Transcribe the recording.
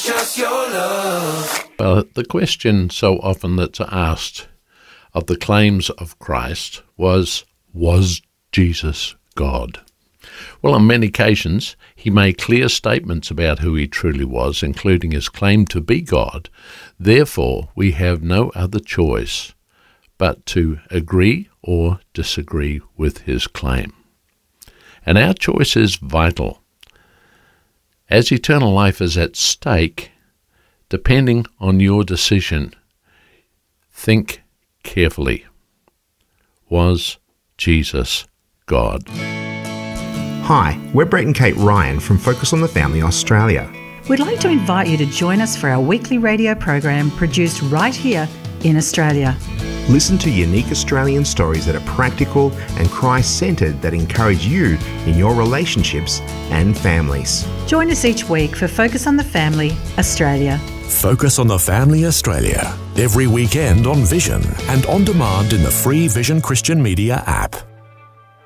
just your love. Well, the question so often that's asked of the claims of Christ was Jesus God? Well, on many occasions, he made clear statements about who he truly was, including his claim to be God. Therefore, we have no other choice but to agree or disagree with his claim. And our choice is vital, as eternal life is at stake. Depending on your decision, think carefully. Was Jesus God? Hi, we're Brett and Kate Ryan from Focus on the Family Australia. We'd like to invite you to join us for our weekly radio program produced right here in Australia. Listen to unique Australian stories that are practical and Christ-centred that encourage you in your relationships and families. Join us each week for Focus on the Family Australia. Focus on the Family Australia, every weekend on Vision and on demand in the free Vision Christian Media app.